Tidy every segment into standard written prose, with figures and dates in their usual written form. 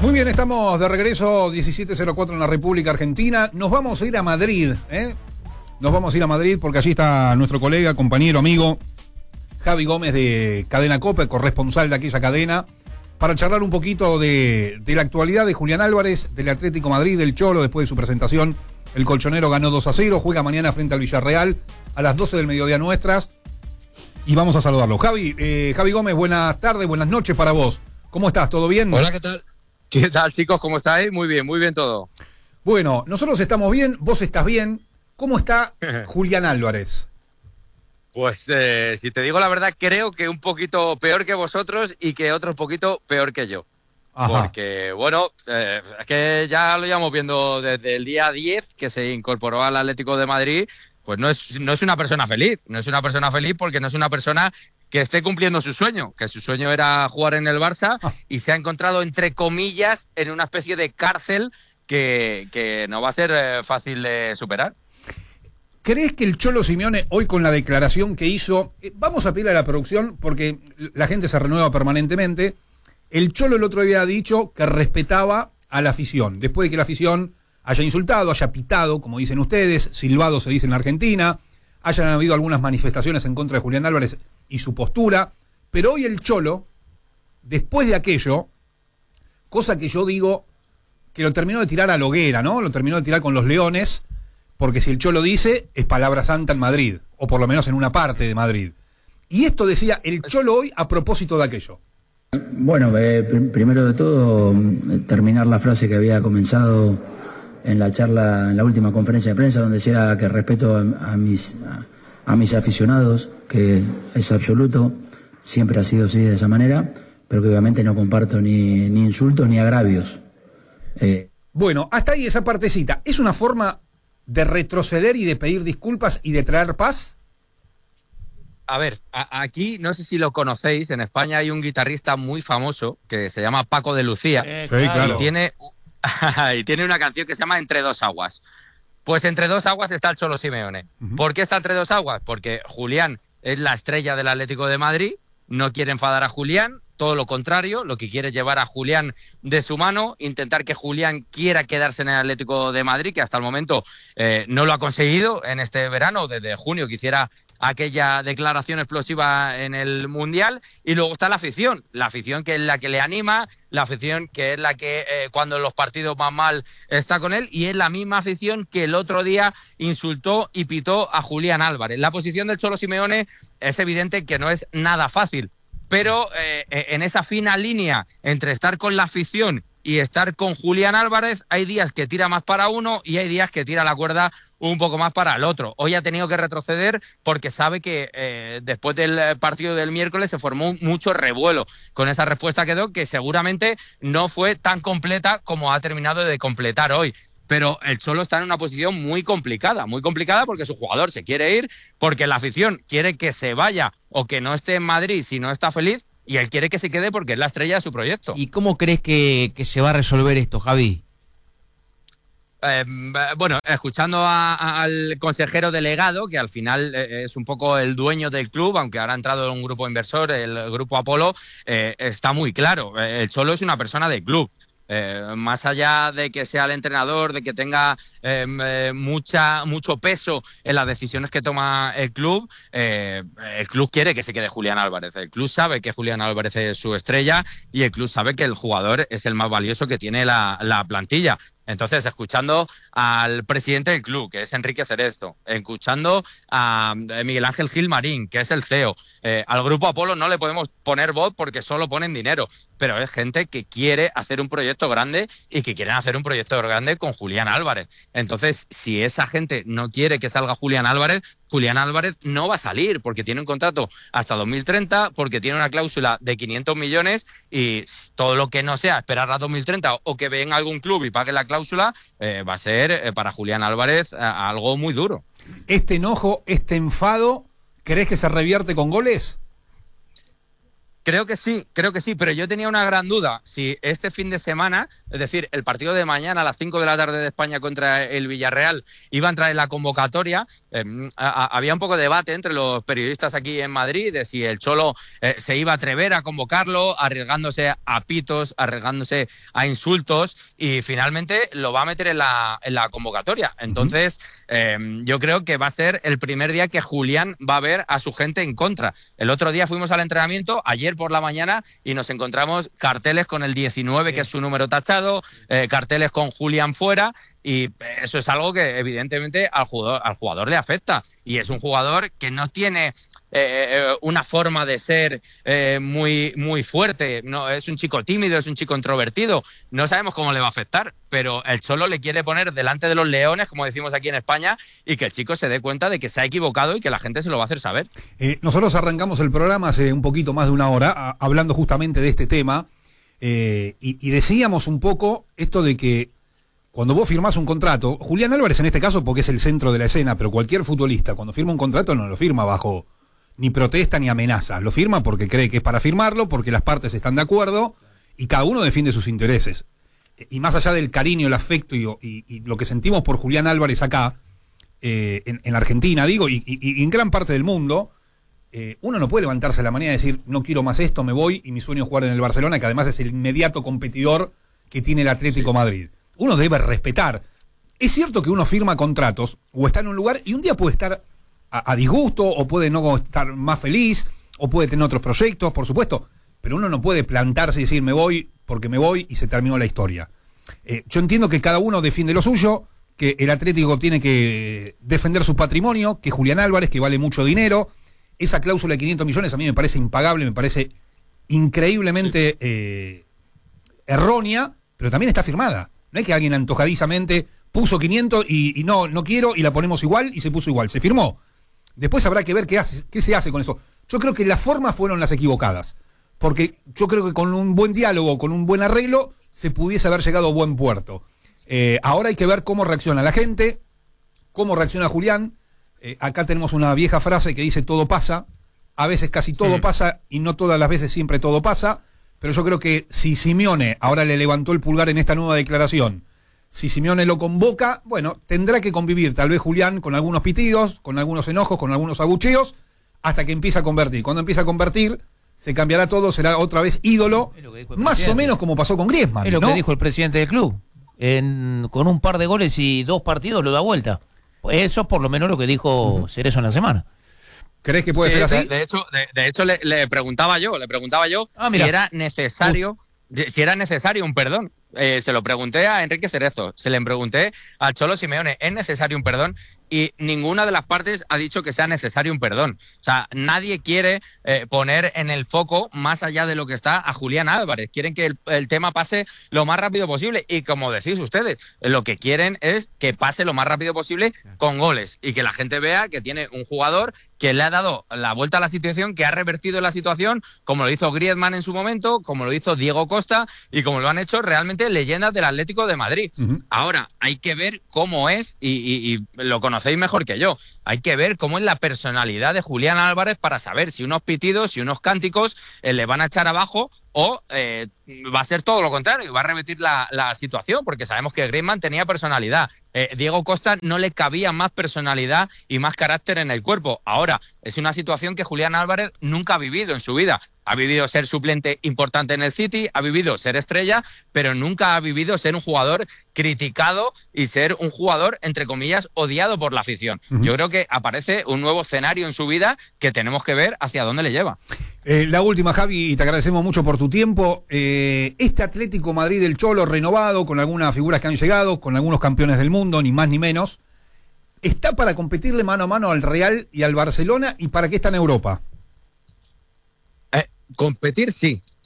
Muy bien, estamos de regreso, 17:04 en la República Argentina. Nos vamos a ir a Madrid, Nos vamos a ir a Madrid porque allí está nuestro colega, compañero, amigo, Javi Gómez de Cadena COPE, corresponsal de aquella cadena, para charlar un poquito de la actualidad de Julián Álvarez, del Atlético Madrid, del Cholo. Después de su presentación, el colchonero ganó 2-0, juega mañana frente al Villarreal a las 12 del mediodía nuestras. Y vamos a saludarlo. Javi Gómez, buenas tardes, buenas noches para vos. ¿Cómo estás? ¿Todo bien? Hola, ¿qué tal? ¿Qué tal, chicos? ¿Cómo estáis? Muy bien todo. Bueno, nosotros estamos bien, vos estás bien. ¿Cómo está Julián Álvarez? Pues si te digo la verdad, creo que un poquito peor que vosotros y que otro poquito peor que yo. Ajá. Porque, bueno, es que ya lo llevamos viendo desde el día 10 que se incorporó al Atlético de Madrid. Pues no es una persona feliz. No es una persona feliz porque no es una persona que esté cumpliendo su sueño, que su sueño era jugar en el Barça y se ha encontrado, entre comillas, en una especie de cárcel que no va a ser fácil de superar. ¿Crees que el Cholo Simeone, hoy con la declaración que hizo, vamos a pedirle a la producción porque la gente se renueva permanentemente, el Cholo el otro día ha dicho que respetaba a la afición, después de que la afición haya insultado, haya pitado, como dicen ustedes, silbado se dice en la Argentina, hayan habido algunas manifestaciones en contra de Julián Álvarez y su postura, pero hoy el Cholo, después de aquello, cosa que yo digo que lo terminó de tirar a la hoguera, ¿no? Lo terminó de tirar con los leones, porque si el Cholo dice, es palabra santa en Madrid, o por lo menos en una parte de Madrid. Y esto decía el Cholo hoy a propósito de aquello. Bueno, primero de todo, terminar la frase que había comenzado en la charla, en la última conferencia de prensa, donde decía que respeto a mis aficionados, que es absoluto, siempre ha sido así de esa manera, pero que obviamente no comparto ni insultos ni agravios. Bueno, hasta ahí esa partecita. ¿Es una forma de retroceder y de pedir disculpas y de traer paz? A ver, aquí no sé si lo conocéis, en España hay un guitarrista muy famoso que se llama Paco de Lucía. Sí, claro. Y tiene una canción que se llama Entre dos aguas. Pues entre dos aguas está el Cholo Simeone. Uh-huh. ¿Por qué está entre dos aguas? Porque Julián es la estrella del Atlético de Madrid, no quiere enfadar a Julián, todo lo contrario, lo que quiere es llevar a Julián de su mano, intentar que Julián quiera quedarse en el Atlético de Madrid, que hasta el momento no lo ha conseguido en este verano, desde junio, que hiciera aquella declaración explosiva en el Mundial. Y luego está la afición que es la que le anima, la afición que es la que cuando los partidos van mal está con él, y es la misma afición que el otro día insultó y pitó a Julián Álvarez. La posición del Cholo Simeone es evidente que no es nada fácil, pero en esa fina línea entre estar con la afición y estar con Julián Álvarez, hay días que tira más para uno y hay días que tira la cuerda un poco más para el otro. Hoy ha tenido que retroceder porque sabe que después del partido del miércoles se formó mucho revuelo con esa respuesta que dio, que seguramente no fue tan completa como ha terminado de completar hoy. Pero el Cholo está en una posición muy complicada porque su jugador se quiere ir, porque la afición quiere que se vaya o que no esté en Madrid si no está feliz, y él quiere que se quede porque es la estrella de su proyecto. ¿Y cómo crees que se va a resolver esto, Javi? Bueno, escuchando al consejero delegado, que al final es un poco el dueño del club, aunque ahora ha entrado en un grupo inversor, el grupo Apolo, está muy claro. El Cholo es una persona del club. Más allá de que sea el entrenador, de que tenga mucho peso en las decisiones que toma el club quiere que se quede Julián Álvarez. El club sabe que Julián Álvarez es su estrella y el club sabe que el jugador es el más valioso que tiene la plantilla. Entonces, escuchando al presidente del club, que es Enrique Cerezo, escuchando a Miguel Ángel Gilmarín, que es el CEO, al grupo Apolo no le podemos poner voz porque solo ponen dinero, pero es gente que quiere hacer un proyecto grande y que quieren hacer un proyecto grande con Julián Álvarez. Entonces, si esa gente no quiere que salga Julián Álvarez no va a salir porque tiene un contrato hasta 2030, porque tiene una cláusula de 500 millones y todo lo que no sea esperar a 2030 o que venga algún club y pague la cláusula, va a ser para Julián Álvarez algo muy duro. ¿Este enojo, este enfado, crees que se revierte con goles? Creo que sí, pero yo tenía una gran duda. Si este fin de semana, es decir, el partido de mañana a las 5 de la tarde de España contra el Villarreal, iba a entrar en la convocatoria, había un poco de debate entre los periodistas aquí en Madrid de si el Cholo se iba a atrever a convocarlo, arriesgándose a pitos, arriesgándose a insultos, y finalmente lo va a meter en la convocatoria. Entonces, yo creo que va a ser el primer día que Julián va a ver a su gente en contra. El otro día fuimos al entrenamiento, ayer por la mañana, y nos encontramos carteles con el 19, que es su número tachado, carteles con Julián fuera, y eso es algo que evidentemente al jugador le afecta, y es un jugador que no tiene una forma de ser muy fuerte, no, es un chico tímido, es un chico introvertido, no sabemos cómo le va a afectar, pero el Cholo le quiere poner delante de los leones, como decimos aquí en España, y que el chico se dé cuenta de que se ha equivocado y que la gente se lo va a hacer saber. Nosotros arrancamos el programa hace un poquito más de una hora hablando justamente de este tema, y decíamos un poco esto de que cuando vos firmás un contrato, Julián Álvarez en este caso porque es el centro de la escena, pero cualquier futbolista cuando firma un contrato no lo firma bajo ni protesta ni amenaza, lo firma porque cree que es para firmarlo, porque las partes están de acuerdo y cada uno defiende sus intereses. Y más allá del cariño, el afecto y lo que sentimos por Julián Álvarez acá, en Argentina, digo, y en gran parte del mundo, uno no puede levantarse a la mañana y decir, no quiero más esto, me voy, y mi sueño es jugar en el Barcelona, que además es el inmediato competidor que tiene el Atlético Madrid. Uno debe respetar. Es cierto que uno firma contratos o está en un lugar y un día puede estar a disgusto, o puede no estar más feliz, o puede tener otros proyectos, por supuesto, pero uno no puede plantarse y decir me voy porque me voy y se terminó la historia. Yo entiendo que cada uno defiende lo suyo, que el Atlético tiene que defender su patrimonio, que Julián Álvarez, que vale mucho dinero, esa cláusula de 500 millones a mí me parece impagable, me parece increíblemente errónea, pero también está firmada. No es que alguien antojadizamente puso 500 y no quiero y la ponemos igual y se puso igual, se firmó. Después habrá que ver qué se hace con eso. Yo creo que las formas fueron las equivocadas, porque yo creo que con un buen diálogo, con un buen arreglo, se pudiese haber llegado a buen puerto. Ahora hay que ver cómo reacciona la gente, cómo reacciona Julián. Acá tenemos una vieja frase que dice todo pasa, a veces casi todo pasa y no todas las veces siempre todo pasa, pero yo creo que si Simeone ahora le levantó el pulgar en esta nueva declaración, si Simeone lo convoca, bueno, tendrá que convivir tal vez Julián con algunos pitidos, con algunos enojos, con algunos abucheos, hasta que empiece a convertir. Cuando empiece a convertir, se cambiará todo, será otra vez ídolo, más o menos como pasó con Griezmann. Es lo ¿no? que dijo el presidente del club. Con un par de goles y 2 partidos lo da vuelta. Eso es por lo menos lo que dijo Cerezo en la semana. ¿Crees que puede ser así? De hecho le preguntaba yo si era necesario un perdón. Se lo pregunté a Enrique Cerezo, se le pregunté al Cholo Simeone, ¿es necesario un perdón? Y ninguna de las partes ha dicho que sea necesario un perdón. O sea, nadie quiere poner en el foco, más allá de lo que está, a Julián Álvarez. Quieren que el tema pase lo más rápido posible. Y como decís ustedes, lo que quieren es que pase lo más rápido posible con goles. Y que la gente vea que tiene un jugador que le ha dado la vuelta a la situación, que ha revertido la situación, como lo hizo Griezmann en su momento, como lo hizo Diego Costa y como lo han hecho realmente leyendas del Atlético de Madrid. Ahora, hay que ver cómo es, y lo conocéis mejor que yo, hay que ver cómo es la personalidad de Julián Álvarez para saber si unos pitidos, si unos cánticos le van a echar abajo o va a ser todo lo contrario, va a repetir la situación, porque sabemos que Griezmann tenía personalidad. Diego Costa no le cabía más personalidad y más carácter en el cuerpo. Ahora, es una situación que Julián Álvarez nunca ha vivido en su vida. Ha vivido ser suplente importante en el City, ha vivido ser estrella, pero nunca ha vivido ser un jugador criticado y ser un jugador, entre comillas, odiado por la afición. Yo creo que aparece un nuevo escenario en su vida que tenemos que ver hacia dónde le lleva. La última, Javi, y te agradecemos mucho por tu tiempo. Este Atlético Madrid del Cholo renovado, con algunas figuras que han llegado, con algunos campeones del mundo, ni más ni menos, ¿está para competirle mano a mano al Real y al Barcelona? ¿Y para qué está en Europa? Competir sí.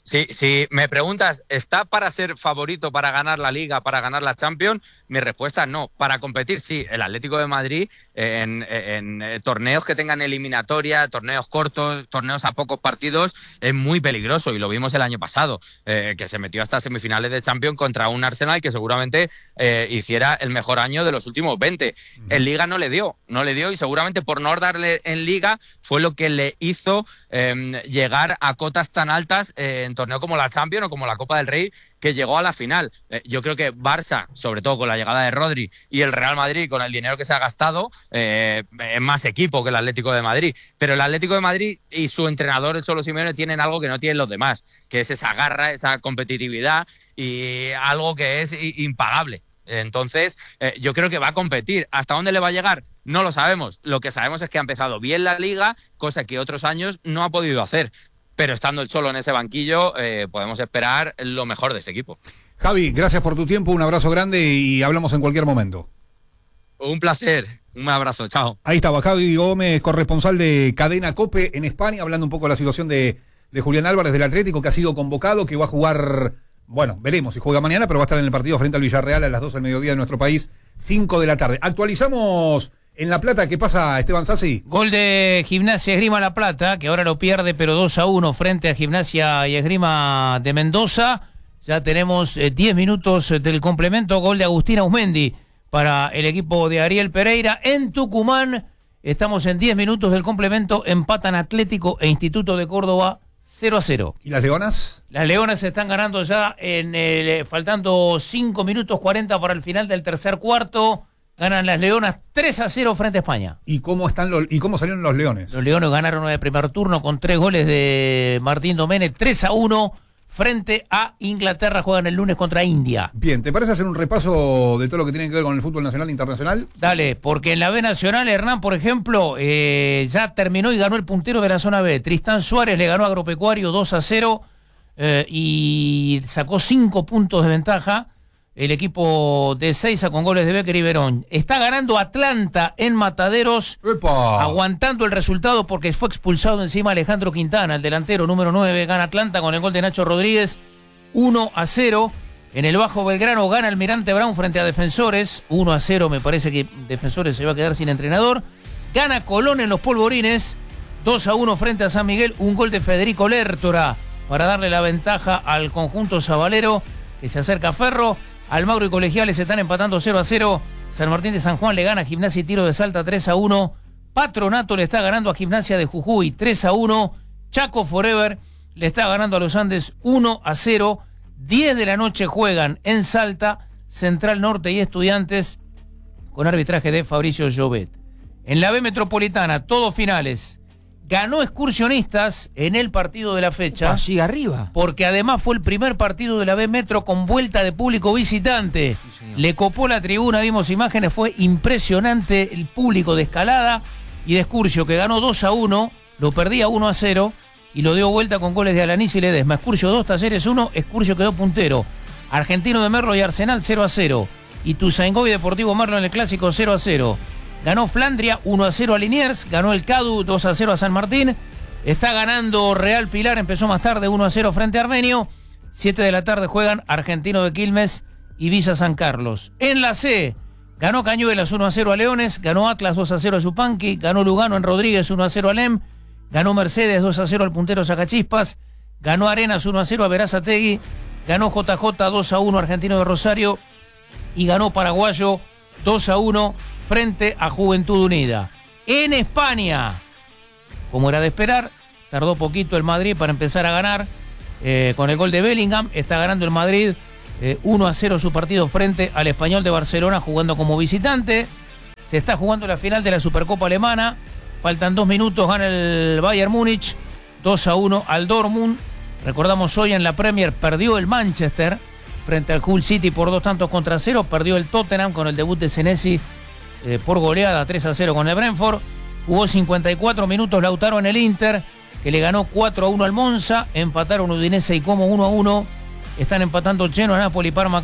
Si me preguntas, ¿está para ser favorito para ganar la Liga, para ganar la Champions? Mi respuesta es no. Para competir, sí. El Atlético de Madrid en torneos que tengan eliminatoria, torneos cortos, torneos a pocos partidos, es muy peligroso. Y lo vimos el año pasado, que se metió hasta semifinales de Champions contra un Arsenal que seguramente hiciera el mejor año de los últimos 20. En Liga no le dio y seguramente por no darle en Liga fue lo que le hizo llegar a cotas tan altas en torneo como la Champions o como la Copa del Rey, que llegó a la final. Yo creo que Barça, sobre todo con la llegada de Rodri, y el Real Madrid, con el dinero que se ha gastado, es más equipo que el Atlético de Madrid. Pero el Atlético de Madrid y su entrenador, el Cholo Simeone, tienen algo que no tienen los demás, que es esa garra, esa competitividad y algo que es impagable. Entonces, yo creo que va a competir. ¿Hasta dónde le va a llegar? No lo sabemos. Lo que sabemos es que ha empezado bien la Liga, cosa que otros años no ha podido hacer. Pero estando el Cholo en ese banquillo, podemos esperar lo mejor de ese equipo. Javi, gracias por tu tiempo, un abrazo grande y hablamos en cualquier momento. Un placer, un abrazo, chao. Ahí estaba Javi Gómez, corresponsal de Cadena COPE en España, hablando un poco de la situación de Julián Álvarez del Atlético, que ha sido convocado, que va a jugar, bueno, veremos si juega mañana, pero va a estar en el partido frente al Villarreal a las 12 del mediodía de nuestro país, 5 de la tarde. Actualizamos en La Plata, ¿qué pasa, Esteban Sassi? Gol de Gimnasia Esgrima La Plata, que ahora lo pierde, pero 2-1 frente a Gimnasia y Esgrima de Mendoza. Ya tenemos 10 minutos del complemento. Gol de Agustín Ausmendi para el equipo de Ariel Pereira. En Tucumán estamos en 10 minutos del complemento. Empatan Atlético e Instituto de Córdoba 0-0. ¿Y las Leonas? Las Leonas están ganando ya faltando 5 minutos 40 para el final del tercer cuarto. Ganan las Leonas 3-0 frente a España. ¿Y cómo salieron los Leones? Los Leones ganaron en el primer turno con 3 goles de Martín Domene, 3-1 frente a Inglaterra. Juegan el lunes contra India. Bien, ¿te parece hacer un repaso de todo lo que tiene que ver con el fútbol nacional e internacional? Dale, porque en la B Nacional, Hernán, por ejemplo, ya terminó y ganó el puntero de la zona B. Tristán Suárez le ganó a Agropecuario 2-0 y sacó 5 puntos de ventaja. El equipo de Seiza con goles de Becker y Verón. Está ganando Atlanta en Mataderos. ¡Epa! Aguantando el resultado porque fue expulsado encima Alejandro Quintana, el delantero número 9. Gana Atlanta con el gol de Nacho Rodríguez 1-0. En el Bajo Belgrano gana Almirante Brown frente a Defensores 1-0. Me parece que Defensores se va a quedar sin entrenador. Gana Colón en los Polvorines 2-1 frente a San Miguel. Un gol de Federico Lertora para darle la ventaja al conjunto sabalero, que se acerca a Ferro. Almagro y Colegiales están empatando 0-0. San Martín de San Juan le gana a Gimnasia y Tiro de Salta 3-1. Patronato le está ganando a Gimnasia de Jujuy 3-1. Chaco Forever le está ganando a los Andes 1-0. 10 de la noche juegan en Salta Central Norte y Estudiantes con arbitraje de Fabricio Llobet. En la B Metropolitana, todos finales. Ganó Excursionistas en el partido de la fecha. Sigue arriba. Porque además fue el primer partido de la B Metro con vuelta de público visitante. Sí, le copó la tribuna, vimos imágenes, fue impresionante el público de Escalada y de Excursio, que ganó 2-1, lo perdía 1-0 y lo dio vuelta con goles de Alanis y Ledesma. Excursio 2, Talleres 1, Excursio quedó puntero. Argentino de Merlo y Arsenal 0-0. Y Ituzaingó y Deportivo Merlo en el Clásico 0-0. Ganó Flandria 1-0 a Liniers, ganó el CADU 2-0 a San Martín, está ganando Real Pilar, empezó más tarde 1-0 frente a Armenio, 7 de la tarde juegan Argentino de Quilmes y Villa San Carlos. En la C, ganó Cañuelas 1-0 a Leones, ganó Atlas 2-0 a Yupanqui, ganó Lugano en Rodríguez 1-0 a Lem, ganó Mercedes 2-0 al puntero Sacachispas, ganó Arenas 1-0 a Verazategui, ganó JJ 2-1 Argentino de Rosario y ganó Paraguayo 2-1 frente a Juventud Unida. En España, como era de esperar, tardó poquito el Madrid para empezar a ganar. Con el gol de Bellingham, está ganando el Madrid 1-0 su partido frente al Español de Barcelona, jugando como visitante. Se está jugando la final de la Supercopa Alemana. Faltan 2 minutos, gana el Bayern Múnich 2-1 al Dortmund. Recordamos, hoy en la Premier perdió el Manchester frente al Hull City por 2-0. Perdió el Tottenham con el debut de Senesi por goleada 3-0 con el Brentford. Jugó 54 minutos Lautaro en el Inter, que le ganó 4-1 al Monza. Empataron Udinese y Como 1-1. Están empatando Genoa, Napoli, Parma,